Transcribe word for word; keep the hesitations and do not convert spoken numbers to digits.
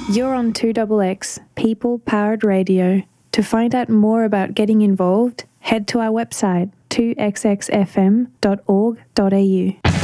You're on two X X, People Powered Radio. To find out more about getting involved, head to our website two x x f m dot org dot a u.